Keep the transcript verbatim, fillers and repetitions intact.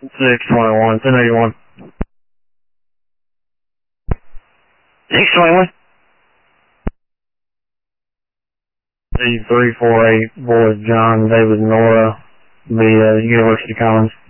six twenty-one, ten eighty-one. six twenty-one. three four eight, boys John, David, Nora, the uh, University College.